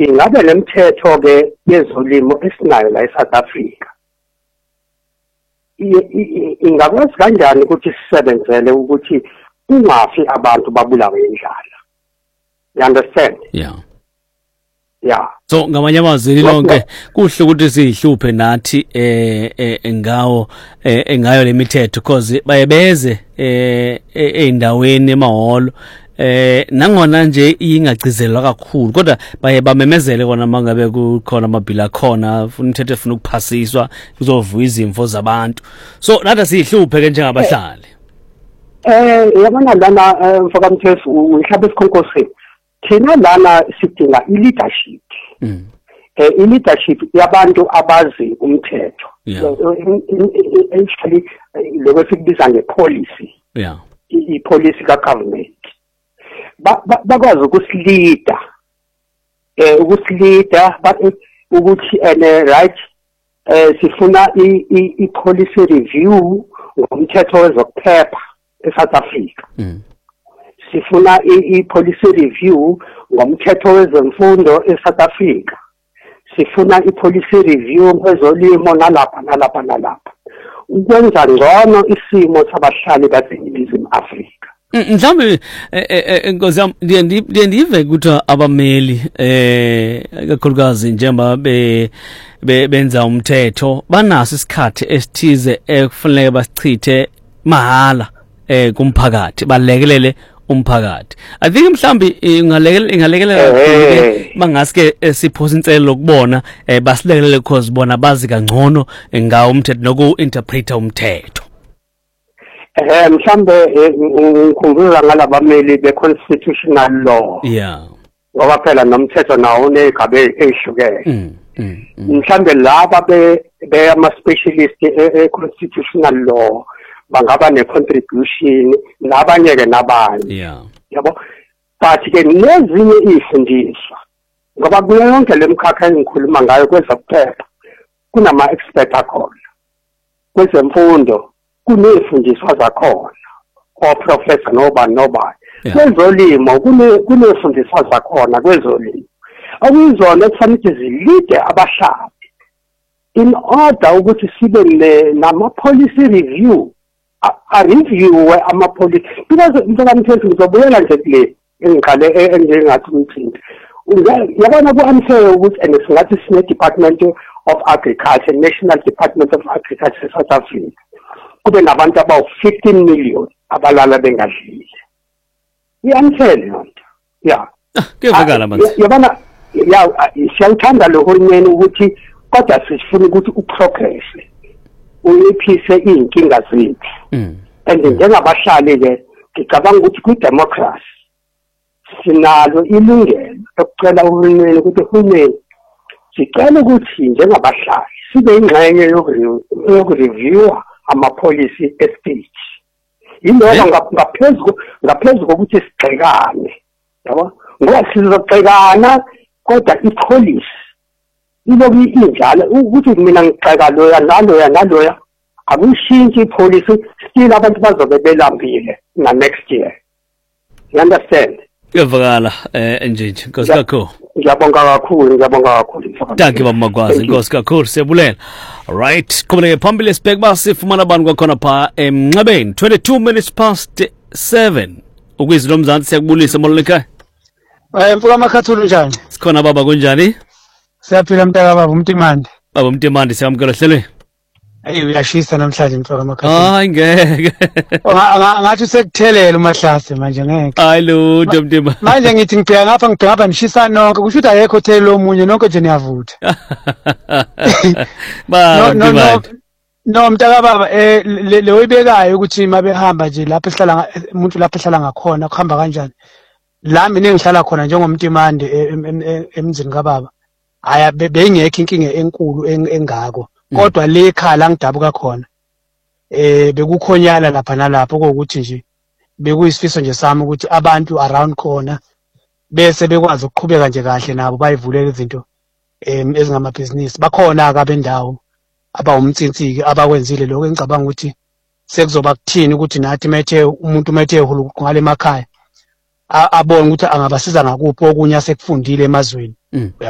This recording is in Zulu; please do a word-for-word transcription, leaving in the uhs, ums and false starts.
ingabe lemithetho ke yezolimo esinayo la eSouth Africa ingakwazi kanjani ukuthi sisebenzele ukuthi kungafi abantu babulawe indlala. You understand? Yeah. Yeah. So ngamanye amazwi lonke kuhle ukuthi sihluphe nathi eh ngawo eh ngayo lemithetho because bayebeze eh eindaweni emaholo eh nangona nje ingagcizelwa kakhulu kodwa baye bamemezele kona mangabe kukhona amabhila khona ufuna umthetho efuna ukuphasiswa kuzovuka izimvo zabantu. So nathi sihluphe ke njengabahlali. Eh yabona lana mfaka mthetho uhlaba esikhonkosini. Thina lana sidinga i-leadership. Mm. Eh i-leadership yabantu abazi umthetho. Actually lokho sikubiza ngepolicy. Yeah. I-policy ka-government. Bakwazi ukusilida. Eh ukusilida ukuthi ene right eh sifuna i-policy review ngomthetho wezokuphepha eSouth Africa. Mm. Sifuna i-policy review ngomthetho wezemfundo eSouth Africa. Sifuna i-policy review kwezolimo nalapha nalapha nalapha. Ukwenza ngcono isimo sabahlali baseNingizimu Afrika. Mhlawumbe enkosi yami ndiye ndive ukuthi abameli eh kakhulukazi njengoba be benza umthetho banaso isikhathi esithize ekufanele basichithe mahala eh kumphakathi balekelele umphakathi. I think mhlambi ingalekelela ingalekelela mangaske siphosa inselo lokubona basilekelele because bona bazi kangcono ngawo umthetho noku interpreter umthetho. Eh mhlambe ngikhumbula ngalabameli be-constitutional law. Yeah. Ngoba phela nomthetho nawo unegabe ehlukene. Mhlambe laba be be ama specialist e-constitutional law bangaba ne-contribution nabanye ke nabanye. Yeah. Yabo but ke nezinye izifundiswa ngoba kuyo yonke lemkhakha engikhuluma ngayo kwezokuphepha kunama expert akhona. Kwezemfundo kunezifundiswa zakhona o professor noba noba. Kwezolimo kune kunezifundiswa zakhona kwezolimo. Akuyizona ekufanele zilide abahlali in order ukuthi sibe nama policy review a review ama policy because mfana mthetho ngizobuyela nje kule engiqale enjengathi umthinta uyabona ku unfair ukuthi and singathi sine Department of Agriculture, National Department of Agriculture South Africa kube nabantu abawu fifteen million abalala bengadlile. I-unfair yonke. Yeah. Kuyavakala manje. Yabona ya siyawuthanda lo hulumeni ukuthi kodwa sifuna ukuthi uprogress uyiphise inkinga zethu. Mm. And njengabahlali ke ngicabanga ukuthi ku democracy sinalo ilungelo lokucela uhulumeni ukuthi uhulumeni sicela ukuthi njengabahlali sibe ingxenye yokureview ama policy estate. Yiloko ngaphezulu ngaphezulu kokuthi sigxekane. Yabo ngoba sizogxekana kodwa ipolicy iloku injalo ukuthi mina ngixeka loya naloya naloya akushintshe ipolicy still abantu bazobe belambile na next year. You understand? Kuyavakala eh nje nje Nkosi kakhulu. Ngiyabonga kakhulu ngiyabonga kakhulu. Thank you Magwazi Nkosi kakhulu siyabulela. Alright kumele phambili sibheke basifumana abantu kwakhona pha emnxebeni twenty-two minutes past seven ukwizilo mzansi siyakubulisa moleka. Eh mfuka amakhathulu njani? Sikhona baba kunjani? Siyaphila mntaka baba umtimande. Baba umtimande siyamkela hlelwe. Hey uyashisa namhlanje mfuka amakhathulu. Hayi ngeke. Ngathi usekuthelela umahlase manje ngeke. Hayi lo mtimande. Manje ngithi ngibheka ngapha ngibheka ngapha nishisa nonke kusho ukuthi ayekho hotel omunye nonke nje niyavutha. Ba mtimande. No mntaka baba eh le oyibekayo ukuthi mabehamba nje lapha esihlala umuntu lapha ehlala ngakhona kuhamba kanjani. La mina engihlala khona njengomtimande emzini kababa. Aya bengekho inkinga enkulu engako. Kodwa le ekhala ngidabuka khona. Eh bekukhonyala lapha nalapho ukuthi nje bekuyisifiso nje sami ukuthi abantu around khona bese bekwazi ukuqhubeka nje kahle nabo bayivulela izinto em ezingamabhizinisi. Bakhona aka bendawo abawumtsinsiki abakwenzile lokho engicabanga ukuthi sekuzoba kuthini ukuthi nathi methe umuntu methe ehulu ngale emakhaya abone ukuthi angabasiza ngakuphi okunye asekufundile emazweni.